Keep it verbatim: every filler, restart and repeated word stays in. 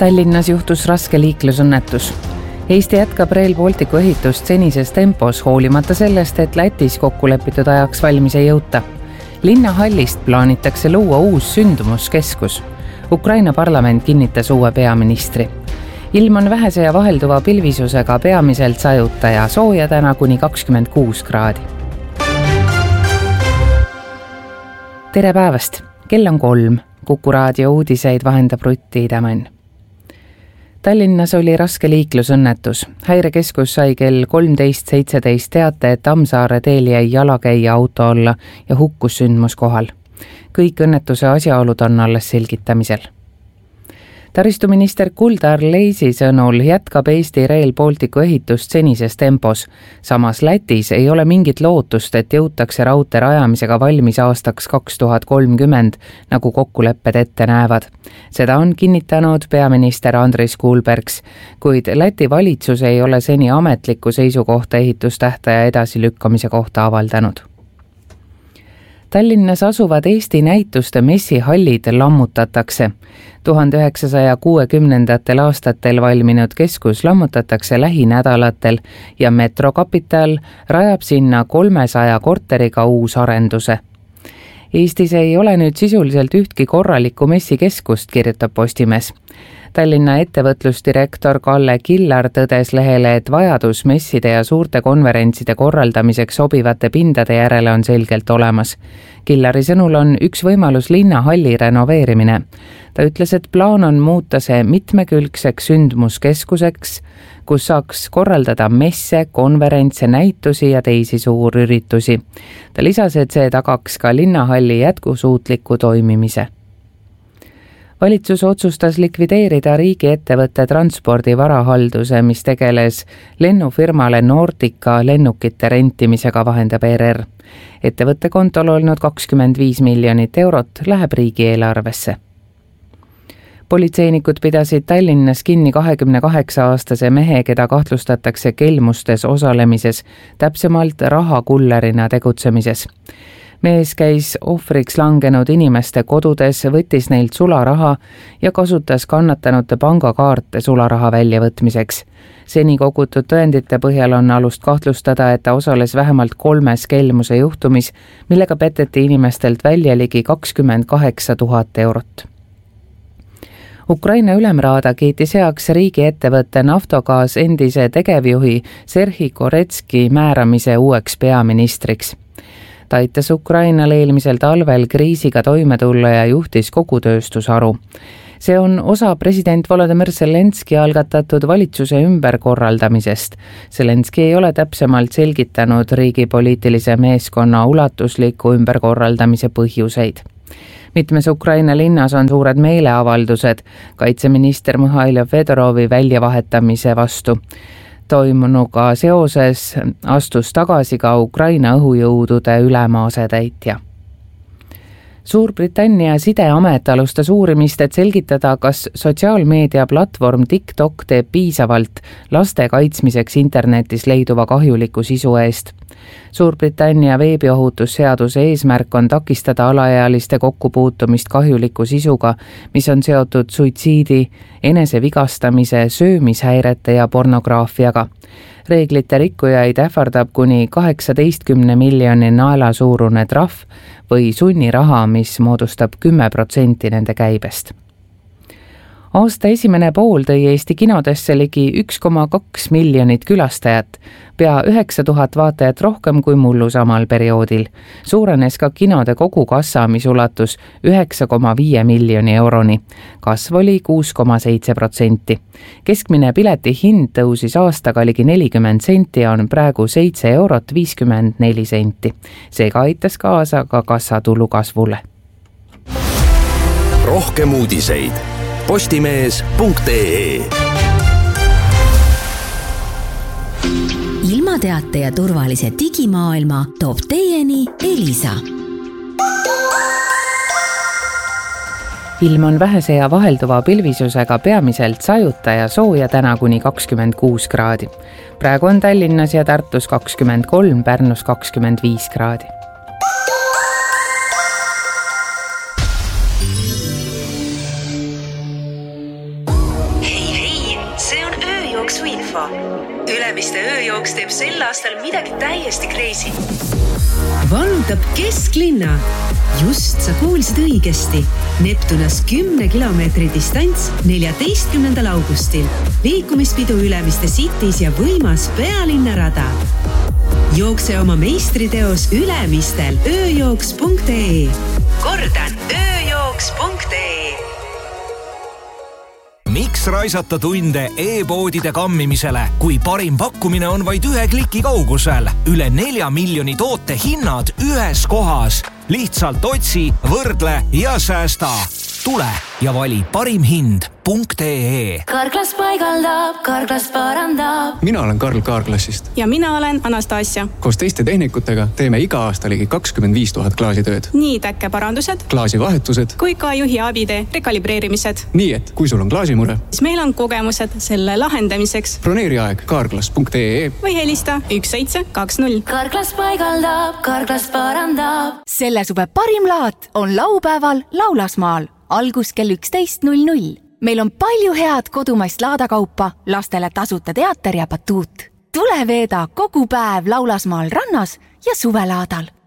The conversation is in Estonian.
Tallinnas juhtus raske liiklusõnnetus. Eesti jätkab Rail Balticu ehitust senises tempos, hoolimata sellest, et Lätis kokkulepitud ajaks valmis ei jõuta. Linnahallist plaanitakse luua uus sündmuskeskus. Ukraina parlament kinnitas uue peaministri. Ilm on vähese ja vahelduva pilvisusega, peamiselt sajuta ja sooja täna kuni kakskümmend kuus kraadi. Tere päevast! Kell on kolm. Kuku raadio uudiseid vahendab Rutti Idamann. Tallinnas oli raske liiklusõnnetus. Häirekeskus sai kell kolmteist seitseteist teate, et Tammsaare teel jäi jalakäija auto alla ja hukkus sündmuskohal. Kõik õnnetuse asjaolud on alles selgitamisel. Taristuminister Kuldar Leisi sõnul jätkab Eesti Rail Balticu ehitust senises tempos. Samas Lätis ei ole mingit lootust, et jõutakse raudtee rajamisega valmis aastaks kaks tuhat kolmkümmend, nagu kokkulepped ette näevad. Seda on kinnitanud peaminister Andris Kulbergs, kuid Läti valitsus ei ole seni ametlikku seisukohta ehitustähtaja edasilükkamise kohta avaldanud. Tallinnas asuvad Eesti näituste messihallid lammutatakse. tuhande üheksasaja kuuekümnendatel aastatel valminud keskus lammutatakse lähinädalatel ja Metrokapital rajab sinna kolmesaja korteriga uus arenduse. Eestis ei ole nüüd sisuliselt ühtki korralikku messikeskust, kirjutab Postimees. Tallinna ettevõtlusdirektor Kalle Killar tõdes lehele, et vajadus messide ja suurte konverentside korraldamiseks sobivate pindade järele on selgelt olemas. Killari sõnul on üks võimalus linnahalli renoveerimine. Ta ütles, et plaan on muuta see mitmekülgseks sündmuskeskuseks, kus saaks korraldada messe, konverentse, näitusi ja teisi suurüritusi. Ta lisas, et see tagaks ka linnahalli jätkusuutliku toimimise. Valitsus otsustas likvideerida riigiettevõtte transpordi varahalduse, mis tegeles lennufirmale Nordica lennukite rentimisega, vahendab E R R. Ettevõtte kontol olnud kakskümmend viis miljonit eurot läheb riigieelarvesse. Politseinikud pidasid Tallinnas kinni kahekümne kaheksa aastase mehe, keda kahtlustatakse kelmustes osalemises, täpsemalt rahakullerina tegutsemises. Mees käis ohvriks langenud inimeste kodudes, võttis neilt sularaha ja kasutas kannatanute pangakaarte sularaha väljavõtmiseks. Seni kogutud tõendite põhjal on alust kahtlustada, et ta osales vähemalt kolmes kelmuse juhtumis, millega peteti inimestelt välja ligi kakskümmend kaheksa tuhat eurot. Ukraina ülemraada kiitis heaks riigiettevõtte Naftogaz endise tegevjuhi Serhi Koretski määramise uueks peaministriks. Ta aitas Ukrainal eelmisel talvel kriisiga toime tulla ja juhtis kogu tööstusharu. See on osa president Volodymyr Zelenski algatatud valitsuse ümberkorraldamisest. Zelenski ei ole täpsemalt selgitanud riigi poliitilise meeskonna ulatusliku ümberkorraldamise põhjuseid. Mitmes Ukraina linnas on suured meeleavaldused kaitseminister Mihhail Fedorovi väljavahetamise vastu. Toimunuga seoses astus tagasi ka Ukraina õhujõudude ülema asetäitja. Suurbritannia sideamet alustas uurimist, et selgitada, kas sotsiaalmeedia platvorm TikTok teeb piisavalt laste kaitsmiseks internetis leiduva kahjuliku sisu eest. Suurbritannia veebiohutusseaduse eesmärk on takistada alaealiste kokkupuutumist kahjuliku sisuga, mis on seotud suitsiidi, enesevigastamise, söömishäirete ja pornograafiaga. Reeglite rikkujaid ähvardab kuni kaheksateistkümne miljoni naela suurune trahv või sunniraha, mis moodustab kümme protsenti nende käibest. Aasta esimene pool tõi Eesti kinodesse ligi üks koma kaks miljonit külastajat, pea üheksa tuhat vaatajat rohkem kui mullu samal perioodil. Suurenes ka kinode kogukassa, mis ulatus üheksa koma viis miljoni euroni. Kasv oli kuus koma seitse protsenti. Keskmine pileti hind tõusis aastaga ligi nelikümmend senti ja on praegu seitse eurot viiskümmend neli senti. Seega aitas kaasa ka kassatulu kasvule. Rohkem uudiseid postimees punkt ee. Ilmateate ja turvalise digimaailma toob teieni Elisa. Ilm on vähese ja vahelduva pilvisusega, peamiselt sajuta ja sooja täna kuni kakskümmend kuus kraadi. Praegu on Tallinnas ja Tartus kakskümmend kolm, Pärnus kakskümmend viis kraadi. Jooksuinfo. Ülemiste ööjooks teeb sel aastal midagi täiesti crazy. Vallutab kesklinna. Just sa kuulsid õigesti. Neptunas kümne kilomeetri distants neljateistkümnendal augustil. Liikumispidu Ülemiste Cities ja võimas pealinnarada. Jookse oma meistriteos Ülemistel ööjooks punkt ee. Kordan, ööjooks punkt ee. Miks raisata tunde e-poodide kammimisele, kui parim pakkumine on vaid ühe kliki kaugusel? Üle nelja miljoni toote hinnad ühes kohas. Lihtsalt otsi, võrdle ja säästa. Tule ja vali parim hind punkt ee. Karklas paigaldab, Karklas parandab. Mina olen Karl Kaarklassist. Ja mina olen Anastasia. Koos teiste tehnikutega teeme iga aasta ligi kakskümmend viis tuhat klaasitööd. Nii täkkeparandused, klaasivahetused kui ka juhi abide rekalibreerimised. Nii et, kui sul on klaasimure, siis meil on kogemused selle lahendamiseks. Broneeri aeg karklas punkt ee või helista üks seitse kaks null. Karklas paigaldab, Karklas parandab. Selle suve parim laat on laupäeval Laulasmaal. Algus kell üksteist null null. Meil on palju head kodumaist laadakaupa, lastele tasuta teater ja batuut. Tule veeda kogu päev Laulasmaal rannas ja suvelaadal.